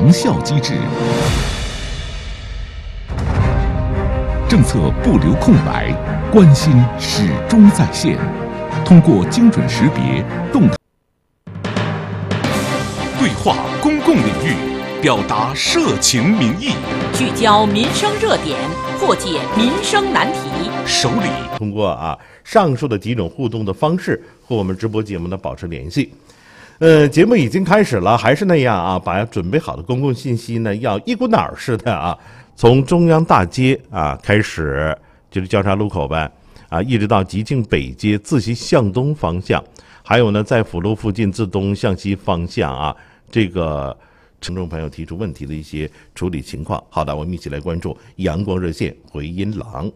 长效机制，政策不留空白，关心始终在线。通过精准识别、动态对话公共领域，表达社情民意， 聚焦民生热点，破解民生难题。 手里通过上述的几种互动的方式和我们直播节目呢保持联系。节目已经开始了，还是那样把准备好的公共信息呢要一股脑儿似的从中央大街开始，就是交叉路口呗一直到吉庆北街自西向东方向，还有呢在辅路附近自东向西方向这个听众朋友提出问题的一些处理情况。好的，我们一起来关注阳光热线回音廊。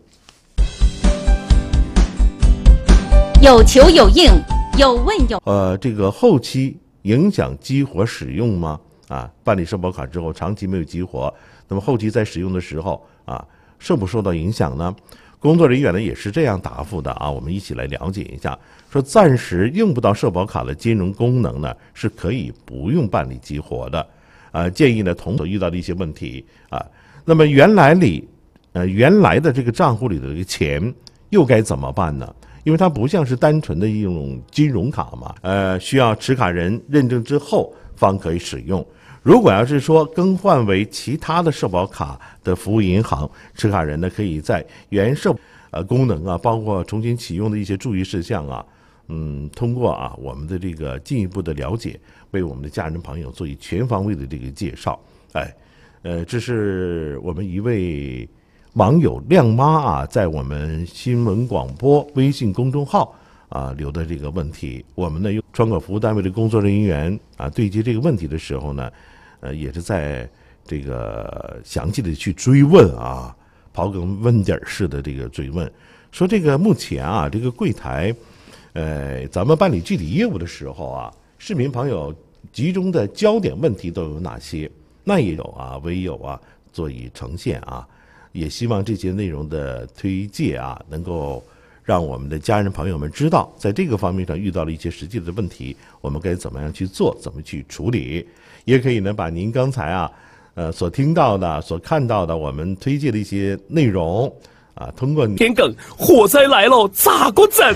有求有应，有问有这个后期影响激活使用吗？办理社保卡之后长期没有激活，那么后期在使用的时候受不受到影响呢？工作人员呢也是这样答复的我们一起来了解一下。说暂时用不到社保卡的金融功能呢是可以不用办理激活的建议呢同所遇到的一些问题那么原来的这个账户里的这个钱又该怎么办呢？因为它不像是单纯的一种金融卡嘛，需要持卡人认证之后方可以使用。如果要是说更换为其他的社保卡的服务银行，持卡人呢可以在原社功能包括重新启用的一些注意事项通过我们的这个进一步的了解，为我们的家人朋友做以全方位的这个介绍。这是我们一位网友亮妈在我们新闻广播微信公众号留的这个问题。我们呢用窗口服务单位的工作人员对接这个问题的时候呢也是在这个详细的去追问刨根问底式的这个追问，说这个目前这个柜台咱们办理具体业务的时候市民朋友集中的焦点问题都有哪些？那也有微有做以呈现也希望这些内容的推介能够让我们的家人朋友们知道，在这个方面上遇到了一些实际的问题，我们该怎么样去做，怎么去处理。也可以呢把您刚才所听到的所看到的我们推荐的一些内容通过天埂火灾来了咋个整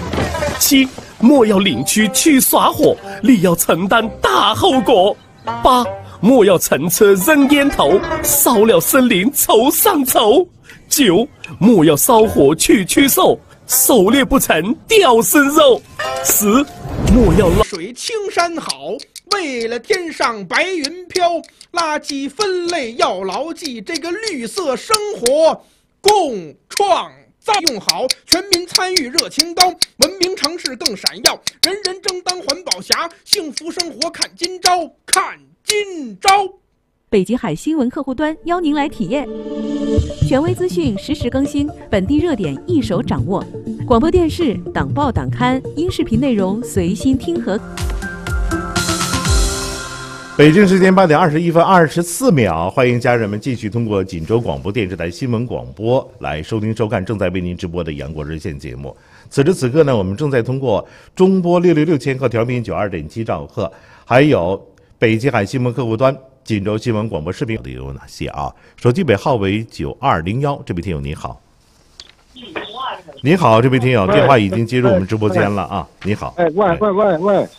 ？7莫要领区去耍火，你要承担大后果。8莫要乘车扔烟头，烧了森林愁上愁。9莫要烧火去驱兽，狩猎不成掉生肉。10莫要水青山好，为了天上白云飘。垃圾分类要牢记，这个绿色生活共创造。用好，全民参与热情高，文明城市更闪耀，人人争当环保侠，幸福生活看今朝，看今朝。 北极海新闻客户端邀您来体验，权威资讯实时更新，本地热点一手掌握，广播电视、党报党刊、音视频内容随心听和。 北京时间8点21分24秒，欢迎家人们继续通过锦州广播电视台新闻广播来收听收看正在为您直播的阳光热线节目。此时此刻呢，我们正在通过中波666千赫调频92.7兆赫，还有北极海新闻客户端、锦州新闻广播视频的有哪些手机尾号为9201，这位听友你好。你好，这位听友，电话已经接入我们直播间了你好。 喂，